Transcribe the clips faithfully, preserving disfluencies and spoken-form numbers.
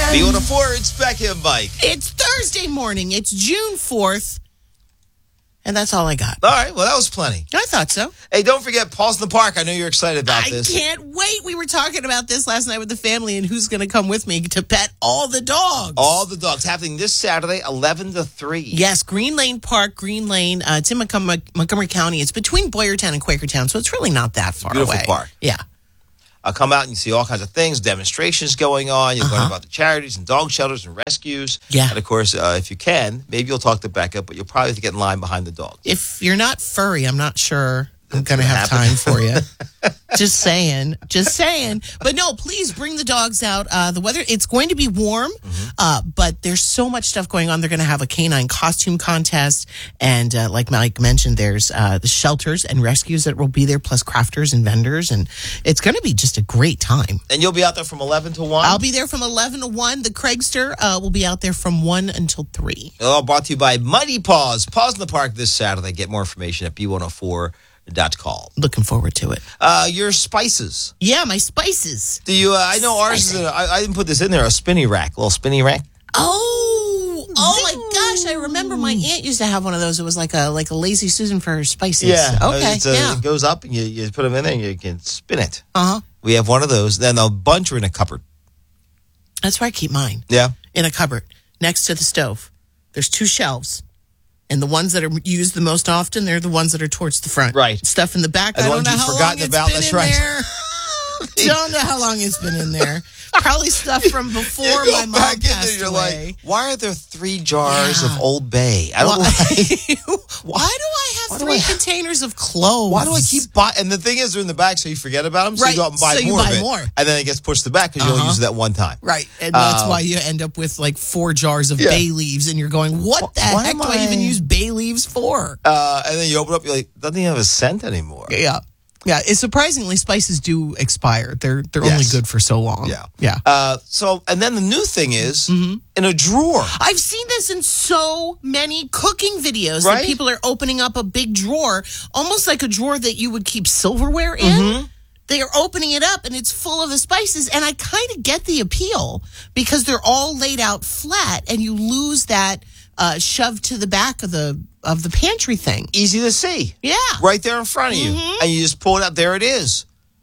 B one oh four, it's Becky and Mike. It's Thursday morning. It's June fourth. And that's all I got. All right, well, that was plenty. I thought so. Hey, don't forget, Paul's in the Park. I know you're excited about I this. I can't wait. We were talking about this last night with the family and who's going to come with me to pet all the dogs. All the dogs. Happening this Saturday, eleven to three. Yes, Green Lane Park, Green Lane. Uh, it's in Montgomery, Montgomery County. It's between Boyertown and Quakertown, so it's really not that far Beautiful away. park. Yeah. I'll come out and you see all kinds of things, demonstrations going on. You'll Uh-huh. learn about the charities and dog shelters and rescues. Yeah. And, of course, uh, if you can, maybe you'll talk to Becca, but you'll probably have to get in line behind the dogs. If you're not furry, I'm not sure I'm going to have happen. time for you. Just saying. Just saying. But no, please bring the dogs out. Uh, the weather, it's going to be warm, Mm-hmm. uh, but there's so much stuff going on. They're going to have a canine costume contest. And uh, like Mike mentioned, there's uh, the shelters and rescues that will be there, plus crafters and vendors. And it's going to be just a great time. And you'll be out there from eleven to one? I'll be there from eleven to one. The Craigster uh, will be out there from one until three. All brought to you by Mighty Paws. Paws in the Park this Saturday. Get more information at B one oh four dot com. Looking forward to it. Uh, your spices. Yeah, my spices. Do you? Uh, I know ours is. A, I, I didn't put this in there. A spinny rack, a little spinny rack. Oh, oh my gosh! I remember my aunt used to have one of those. It was like a like a lazy Susan for her spices. Yeah. Okay. It's a, yeah. It goes up and you, you put them in there and you can spin it. Uh huh. We have one of those. Then a bunch are in a cupboard. That's where I keep mine. Yeah. In a cupboard next to the stove. There's two shelves. And the ones that are used the most often, they're the ones that are towards the front. Right. Stuff in the back, And I the don't ones know you've how forgotten long about, it's that's been in right. there. Don't know how long it's been in there. Probably stuff from before You go my mom back in there, passed you're away. like, why are there three jars Yeah. of Old Bay? I don't Why, know. why do I have Why do three I- containers of clothes? Why do I keep buying? And the thing is, they're in the back, so you forget about them. So Right, you go out and buy so you more buy of it. more. And then it gets pushed to the back because you Uh-huh. only use it that one time. Right, and that's Um, why you end up with like four jars of Yeah. bay leaves, and you're going, "What the Why heck am do I even I- use bay leaves for?" Uh, and then you open up, you're like, doesn't even have a scent anymore. Yeah, yeah. It's surprisingly, spices do expire. They're they're only Yes. good for so long. Yeah. yeah. Uh, so, and then the new thing is Mm-hmm. in a drawer. I've seen this in so many cooking videos Right? that people are opening up a big drawer, almost like a drawer that you would keep silverware in. Mm-hmm. They are opening it up and it's full of the spices. And I kind of get the appeal because they're all laid out flat and you lose that uh, shoved to the back of the of the pantry thing. Easy to see. Yeah. Right there in front of you. Mm-hmm. And you just pull it out. There it is.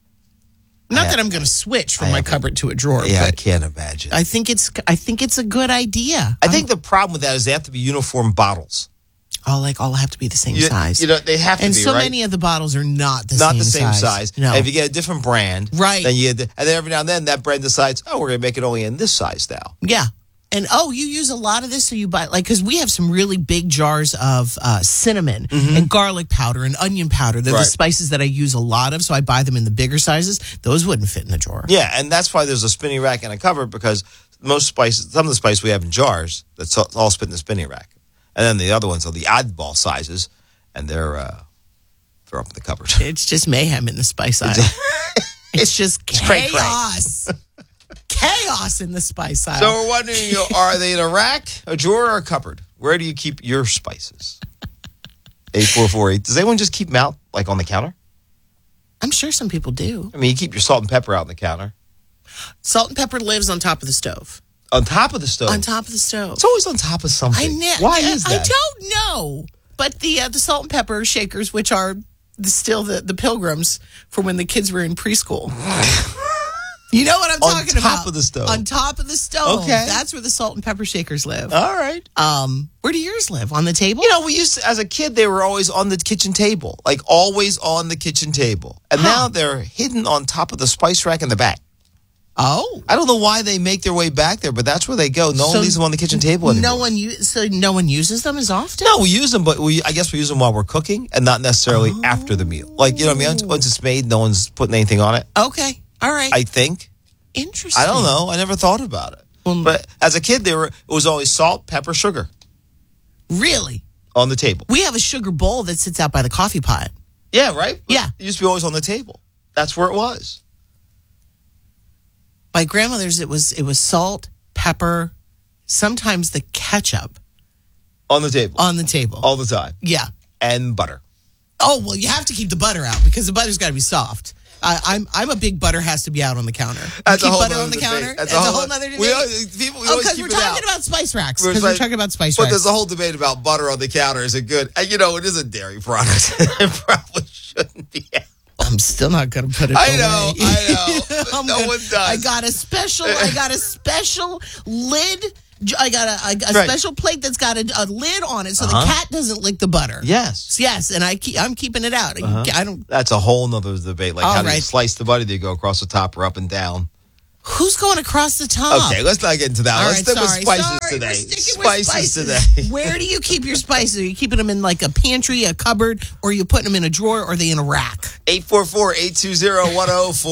Not I that have- I'm going to switch from I my have- cupboard to a drawer, Yeah, I but can't imagine. I, I think it's I think it's a good idea. think the problem with that is they have to be uniform bottles. All like all have to be the same You, size. you know, they have to and be, so right? many of the bottles are not the Not same the same size. size. No. And if you get a different brand, Right. Then you and then every now and then that brand decides, oh, we're going to make it only in this size now. Yeah. And oh, you use a lot of this, so you buy like because we have some really big jars of uh, cinnamon and garlic powder and onion powder. They're Mm-hmm. Right. the spices that I use a lot of, so I buy them in the bigger sizes. Those wouldn't fit in the drawer. Yeah, and that's why there's a spinning rack and a cupboard because most spices, some of the spice we have in jars, that's all, all spit in the spinning rack, and then the other ones are the oddball sizes, and they're uh, they're up in the cupboard. It's just mayhem in the spice aisle. It's just cray-cray. chaos, chaos in the spice aisle. So we're wondering, you know, are they in a rack, a drawer, or a cupboard? Where do you keep your spices? eight four four eight. Does anyone just keep them out, like on the counter? I'm sure some people do. I mean, you keep your salt and pepper out on the counter. Salt and pepper lives on top of the stove. On top of the stove. On top of the stove. It's always on top of something. I know. Why is that? I don't know. But the uh, the salt and pepper shakers, which are the, still the, the Pilgrims for when the kids were in preschool. You know what I'm On talking top about? of the stove. On top of the stove. Okay. That's where the salt and pepper shakers live. All right. Um, where do yours live? On the table? You know, we used to, as a kid, they were always on the kitchen table, like always on the kitchen table. And Huh. now they're hidden on top of the spice rack in the back. Oh. I don't know why they make their way back there, but that's where they go. No So one leaves them on the kitchen table anymore. No one u- so no one uses them as often? No, we use them, but we I guess we use them while we're cooking and not necessarily after the meal. Like, you know what I mean? Once it's made, no one's putting anything on it, Okay. All right. I think. Interesting. I don't know. I never thought about it. Well, But as a kid, they were it was always salt, pepper, sugar Really? on the table. We have a sugar bowl that sits out by the coffee pot. Yeah, right? Yeah. It used to be always on the table. That's where it was. My grandmother's, it was it was salt, pepper, sometimes the ketchup On the table. on the table. All the time. Yeah. And butter. Oh, well, you have to keep the butter out because the butter's got to be soft. I, I'm I'm a big butter has to be out on the counter. You That's a keep whole butter nother on the debate. counter. That's That's a a whole whole oth- other debate. we always- people- we oh, always because keep we're it talking out. about spice racks. We're Because we're like- talking about spice But racks. there's a whole debate about butter on the counter. Is it good? And you know, it is a dairy product. It probably shouldn't be. I'm still not going to put it I away. know, I know. I'm No gonna- one does. I got a special. I got a special lid. I got a, a, a Right. special plate that's got a, a lid on it, so Uh-huh. the cat doesn't lick the butter. Yes. Yes, and I keep, I'm keeping it out. Uh-huh. I don't. That's a whole nother debate. Like, All how do you right. slice the butter? Do you go across the top or up and down? Who's going across the top? Okay, let's not get into that. All Let's right, stick sorry, with spices sorry, today. We're sticking Spices, with spices today. Where do you keep your spices? Are you keeping them in like a pantry, a cupboard, or are you putting them in a drawer, or are they in a rack? eight four four, eight two zero, one zero four